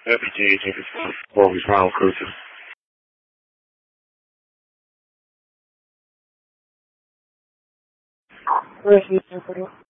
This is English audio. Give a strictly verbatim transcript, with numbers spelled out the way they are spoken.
Happy J J, Bobby Smile Cruiser. Where's the